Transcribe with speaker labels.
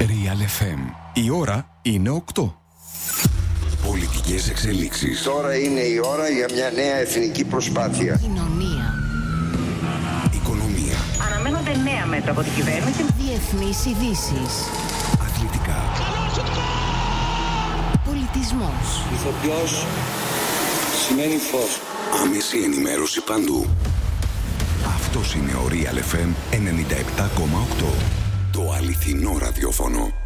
Speaker 1: Real FM. Η ώρα είναι 8. Πολιτικές εξελίξεις.
Speaker 2: Τώρα είναι η ώρα για μια νέα εθνική προσπάθεια.
Speaker 3: Κοινωνία.
Speaker 1: Οικονομία.
Speaker 4: Αναμένονται νέα μέτρα από την κυβέρνηση.
Speaker 3: Διεθνείς ειδήσεις.
Speaker 1: Αθλητικά.
Speaker 3: Πολιτισμός.
Speaker 5: Ηθοποιός σημαίνει φως.
Speaker 1: Άμεση ενημέρωση παντού. Αυτός είναι ο Real FM 97,8. Το αληθινό ραδιόφωνο.